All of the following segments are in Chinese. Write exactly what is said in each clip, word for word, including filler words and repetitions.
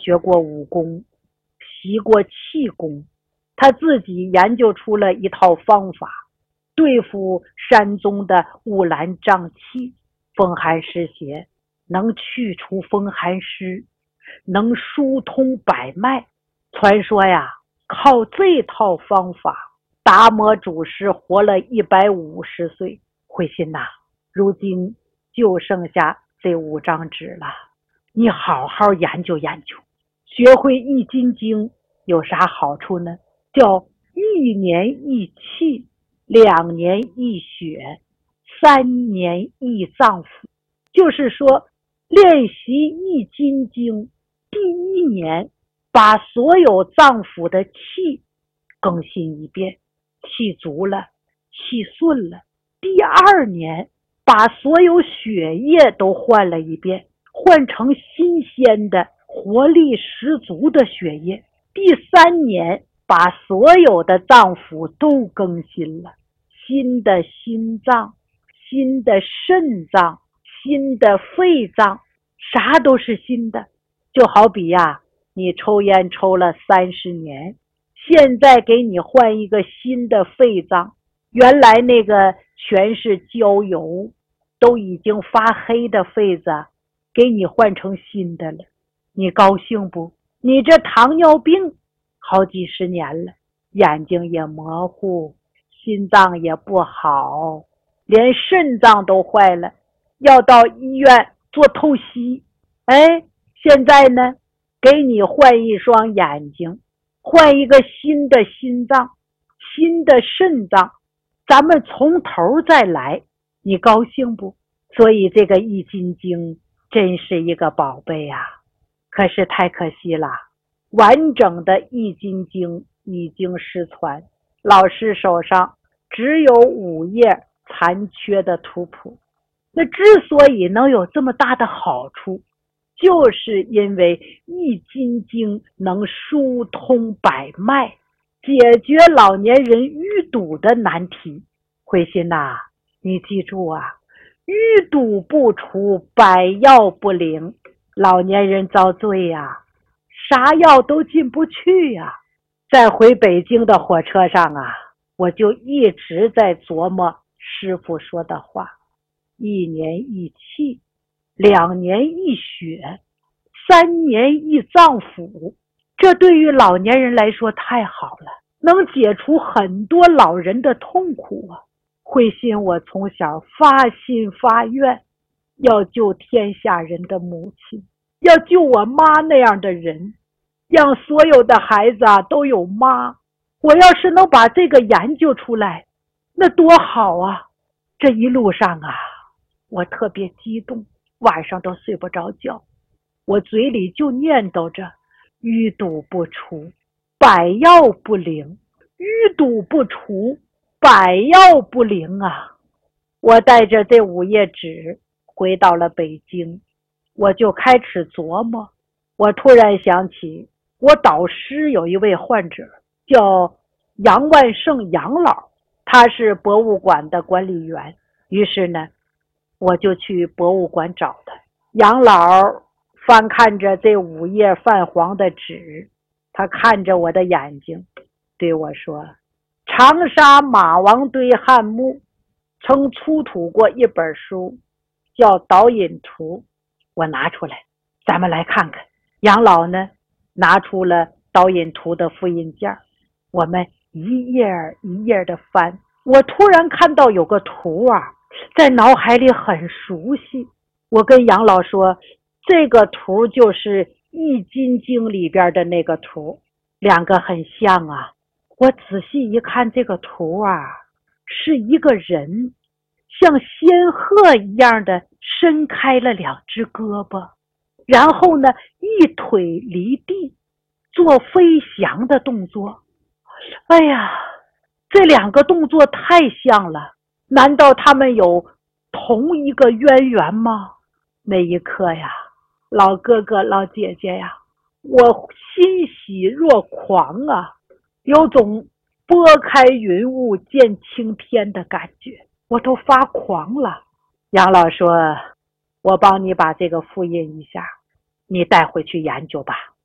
学过武功，习过气功，他自己研究出了一套方法，对付山中的乌兰瘴气、风寒湿邪，能去除风寒湿，能疏通百脉。传说呀，靠这套方法，达摩祖师活了一百五十岁。慧心呐，如今就剩下这五张纸了，你好好研究研究。学会易筋经有啥好处呢？叫一年一气，两年一血，三年一脏腑。就是说，练习易筋经第一年，把所有脏腑的气更新一遍，气足了，气顺了。第二年，把所有血液都换了一遍，换成新鲜的活力十足的血液。第三年，把所有的脏腑都更新了，新的心脏，新的肾脏，新的肺脏，啥都是新的。就好比呀，你抽烟抽了三十年，现在给你换一个新的肺脏，原来那个全是焦油，都已经发黑的肺子，给你换成新的了，你高兴不？你这糖尿病好几十年了，眼睛也模糊，心脏也不好，连肾脏都坏了，要到医院做透析。哎，现在呢，给你换一双眼睛，换一个新的心脏，新的肾脏，咱们从头再来，你高兴不？所以这个易筋经真是一个宝贝啊！可是太可惜了，完整的易筋经已经失传，老师手上只有五页残缺的图谱。那之所以能有这么大的好处，就是因为易筋经能疏通百脉，解决老年人淤堵的难题。慧心呐，你记住啊，淤堵不除，百药不灵。老年人遭罪呀，啥药都进不去呀。在回北京的火车上啊，我就一直在琢磨师父说的话，一年一气，两年一血，三年一脏腑。这对于老年人来说太好了，能解除很多老人的痛苦啊。慧心，我从小发心发愿，要救天下人的母亲，要救我妈那样的人，让所有的孩子啊都有妈。我要是能把这个研究出来，那多好啊！这一路上啊，我特别激动，晚上都睡不着觉，我嘴里就念叨着淤堵不除，百药不灵，淤堵不除，百药不灵啊！我带着这五页纸回到了北京，我就开始琢磨。我突然想起我导师有一位患者叫杨万胜杨老，他是博物馆的管理员。于是呢，我就去博物馆找他。杨老翻看着这五页泛黄的纸，他看着我的眼睛对我说，长沙马王堆汉墓曾出土过一本书，叫导引图。我拿出来，咱们来看看。杨老呢，拿出了导引图的复印件，我们一页一页的翻。我突然看到有个图啊，在脑海里很熟悉。我跟杨老说，这个图就是易筋经里边的那个图，两个很像啊。我仔细一看这个图啊，是一个人像仙鹤一样的伸开了两只胳膊，然后呢一腿离地做飞翔的动作。哎呀，这两个动作太像了，难道他们有同一个渊源吗？那一刻呀，老哥哥老姐姐呀，我欣喜若狂啊，有种拨开云雾见青天的感觉，我都发狂了。杨老说，我帮你把这个复印一下，你带回去研究吧。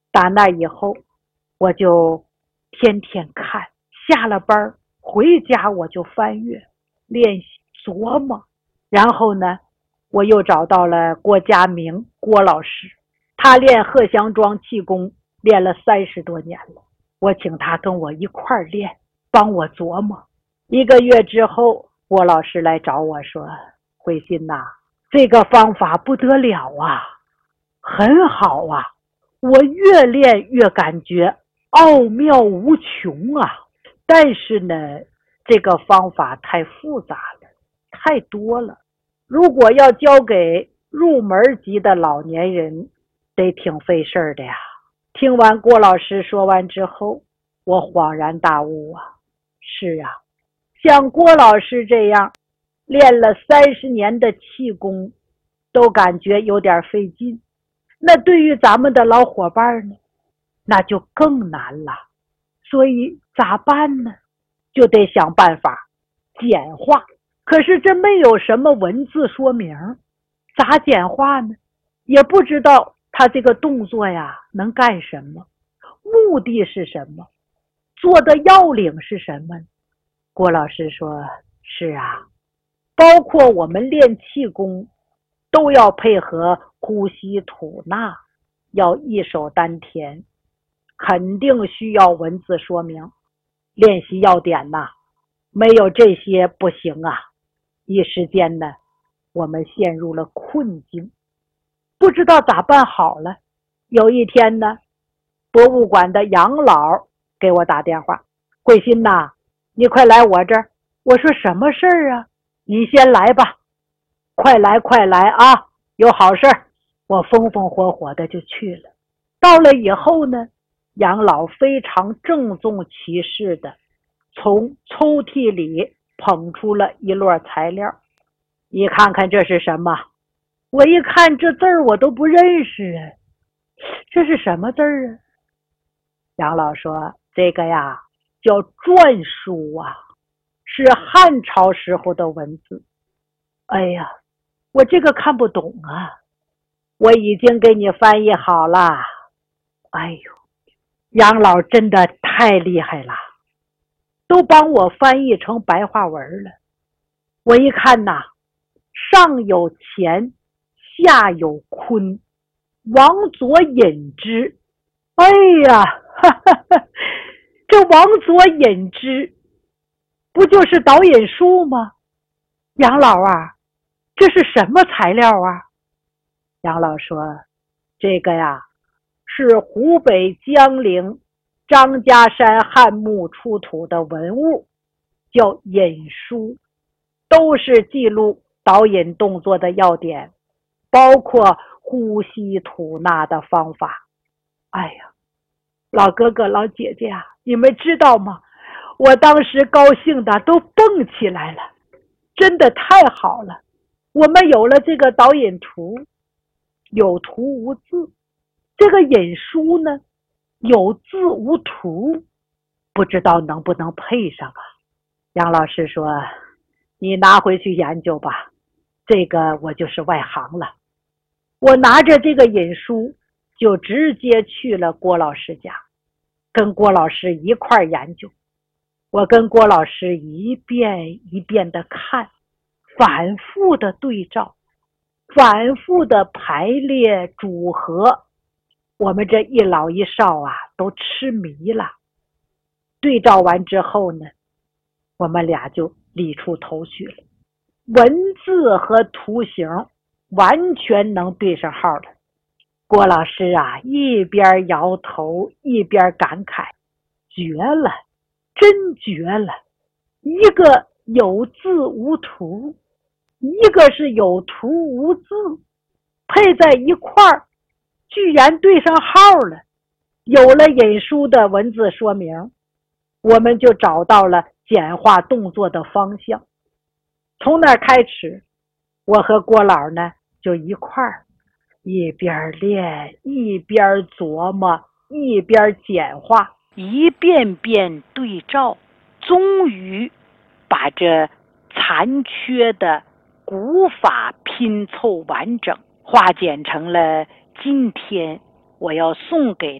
打那以后，我就天天看，下了班回家我就翻阅练习琢磨。然后呢，我又找到了郭家明郭老师，他练贺祥庄气功练了三十多年了，我请他跟我一块儿练，帮我琢磨。一个月之后，郭老师来找我说：慧心呐，这个方法不得了啊，很好啊，我越练越感觉奥妙无穷啊，但是呢，这个方法太复杂了，太多了，如果要教给入门级的老年人，得挺费事儿的呀。听完郭老师说完之后，我恍然大悟啊，是啊，像郭老师这样练了三十年的气功，都感觉有点费劲，那对于咱们的老伙伴呢，那就更难了。所以咋办呢？就得想办法简化。可是这没有什么文字说明，咋简化呢？也不知道他这个动作呀能干什么，目的是什么，做的要领是什么？郭老师说：是啊，包括我们练气功都要配合呼吸吐纳，要一手丹田，肯定需要文字说明，练习要点呐，没有这些不行啊。一时间呢，我们陷入了困境，不知道咋办好了。有一天呢，博物馆的杨老给我打电话：慧心呐，你快来我这儿。我说什么事儿啊？你先来吧。快来快来啊，有好事儿。我风风火火的就去了。到了以后呢，杨老非常郑重其事的从抽屉里捧出了一摞材料。你看看这是什么？我一看这字儿我都不认识啊，这是什么字儿啊？杨老说：这个呀叫篆书啊，是汉朝时候的文字。哎呀，我这个看不懂啊，我已经给你翻译好了。哎呦，杨老真的太厉害了，都帮我翻译成白话文了。我一看呐，上有乾，下有坤，往左引之。哎呀，哈哈哈，这往左引之不就是导引术吗？杨老啊，这是什么材料啊？杨老说：这个呀是湖北江陵张家山汉墓出土的文物，叫引书，都是记录导引动作的要点，包括呼吸吐纳的方法。哎呀，老哥哥老姐姐啊，你们知道吗？我当时高兴的都蹦起来了，真的太好了。我们有了这个导引图，有图无字，这个引书呢有字无图，不知道能不能配上啊？杨老师说：你拿回去研究吧，这个我就是外行了。我拿着这个引书就直接去了郭老师家，跟郭老师一块研究。我跟郭老师一遍一遍的看，反复的对照，反复的排列组合。我们这一老一少啊都痴迷了。对照完之后呢，我们俩就理出头绪了，文字和图形完全能对上号了。郭老师啊一边摇头一边感慨：绝了，真绝了，一个有字无图，一个是有图无字，配在一块儿居然对上号了。有了引书的文字说明，我们就找到了简化动作的方向。从那开始，我和郭老呢就一块儿一边练一边琢磨一边简化，一遍遍对照，终于把这残缺的古法拼凑完整，化简成了今天我要送给